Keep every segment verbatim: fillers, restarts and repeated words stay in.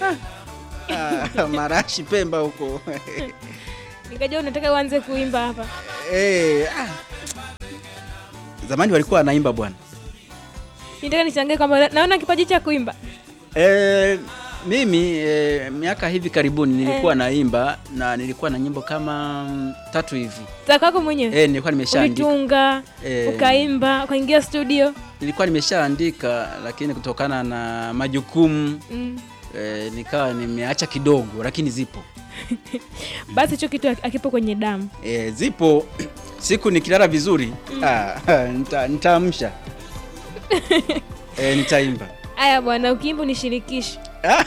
Ah, Marashi Pemba huko. Nikajua unataka uanze kuimba hapa. Eh, ah. Zamani walikuwa wanaimba bwana. Nitaka nishangae kwamba naona kipaji cha kuimba. Eh, mimi eh, miaka hivi karibuni nilikuwa eh. naimba na nilikuwa na nyimbo kama mm, tatu hivi. Takako mwenyewe? Eh, nilikuwa nimeshaandika. Ulitunga, eh, ukaimba, ukaingia studio. Nilikuwa nimeshaandika lakini kutokana na majukumu mm. eh, nikawa nimeacha kidogo lakini zipo. Basi hicho kitu akipo kwenye damu. Eh, zipo siku nikilala vizuri mm. ah, nita nitaamsha. eh, nitaimba. Aya bwana, ukiimba unishirikishe.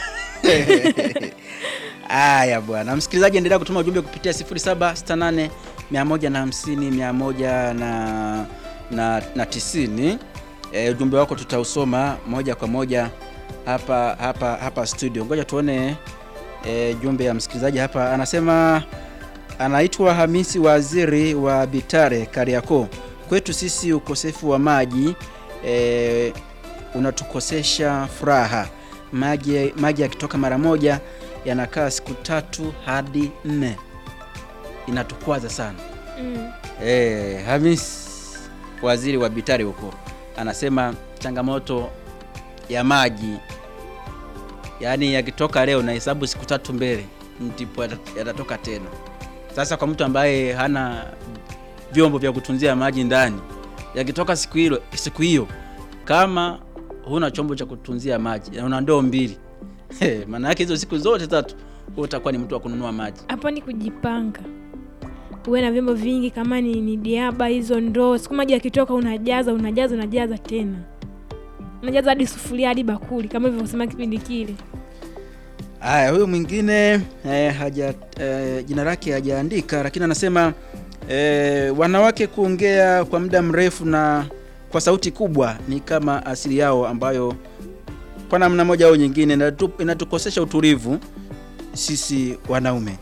Aya bwana, msikilizaji endelea kutuma ujumbe kupitia sifuri saba sita nane mia moja hamsini mia moja na tisini. E, ujumbe wako tutausoma moja kwa moja hapa hapa hapa studio. Ngoja tuone e, jumbe ya msikilizaji hapa. Anasema anaitwa Hamisi Waziri wa Bitare Kariakoo. Kwetu sisi ukosefu wa maji e, unatukosesha furaha. Maji maji yakitoka mara moja yanakaa siku tatu hadi nne. Inatukwaza sana. Mm. Eh, Hamis Waziri wa Bitare huko anasema changamoto ya maji, yaani yakitoka leo na hesabu siku tatu mbele ndipo yatatoka tena. Sasa kwa mtu ambaye hana vyombo vya kutunzia maji ndani, yakitoka siku hilo siku hiyo kama huna chombo cha kutunzia maji na una ndoo mbili, maana yake hizo siku zote tatu utakuwa ni mtu wa kununua maji. Hapo ni kujipanga. Uwe na vyombo vingi, kama ni, ni diaba hizo ndoo. Siku maji yakitoka unajaza, unajaza, unajaza tena. Unajaza hadi sufuria hadi bakuli kama hivyo usema kipindi kile. Haya, huyo mwingine eh, haja eh, jina lake hajaandika lakini anasema eh, wanawake kuongea kwa muda mrefu na kwa sauti kubwa ni kama asili yao ambayo kwa namna moja au nyingine inatukosesha utulivu sisi wanaume.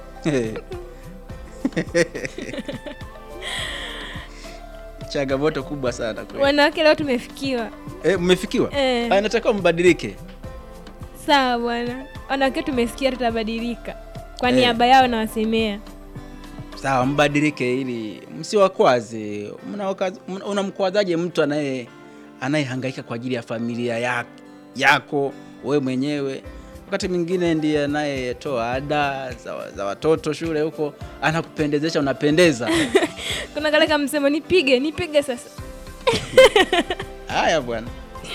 Changamoto kubwa sana kweli. Wanawake leo tumefikiwa. Eh, mmefikiwa? Eh. Ah, nataka mbadilike. Sawa bwana. Wanawake tumesikia tutabadilika. Kwa niaba yao na wasemea. Sawa, mbadilike ili msiwakwaze. Unamkwazaje mtu anaye anayehangaika kwa ajili ya familia yako, yako wewe mwenyewe? Wakati mwingine ndiye anayetoa ada za, za watoto shule huko, anakupendezesha, unapendeza. Kuna kale kama msemo nipige, nipige sasa. Haya bwana.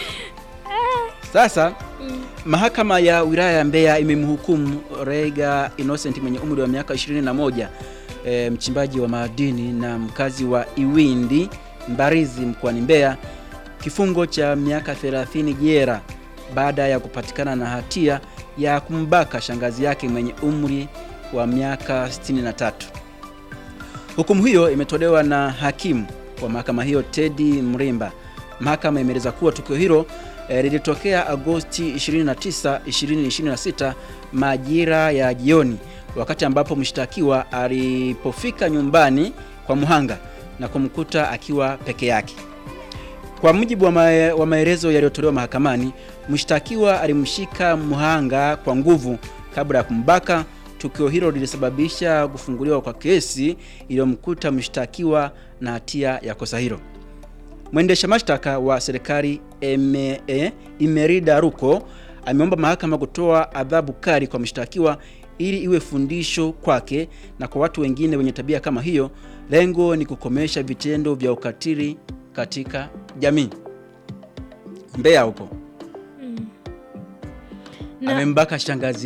Sasa mm. mahakama ya wilaya ya Mbeya imemhukumu Rega Innocent mwenye umri wa miaka ishirini na moja, e, mchimbaji wa madini na mkazi wa Iwindi Mbarizi mkoani Mbeya kifungo cha miaka thelathini jela baada ya kupatikana na hatia ya kumbaka shangazi yake mwenye umri wa miaka sitini na tatu. Hukumu hiyo imetolewa na hakimu wa mahakama hiyo Teddy Mrimba. Mahakama imeeleza kuwa tukio hilo eh, lilitokea Agosti ishirini na tisa, ishirini ishirini na sita majira ya jioni, wakati ambapo mshtakiwa alipofika nyumbani kwa muhanga na kumkuta akiwa peke yake. Kwa mujibu wa, mae, wa maelezo yaliyotolewa mahakamani, mshtakiwa alimshika muhanga kwa nguvu kabla ya kumbaka. Tukio hilo lilisababisha kufunguliwa kwa kesi iliyomkuta mshtakiwa na hatia ya kosa hilo. Mwendesha mashtaka wa serikali eme, e, Imerida Ruko ameomba mahakama kutoa adhabu kali kwa mshtakiwa ili iwe fundisho kwake na kwa watu wengine wenye tabia kama hiyo. Lengo ni kukomesha vitendo vya ukatili katika jamii. Mbeya huko. Mm. Amembaka shangazi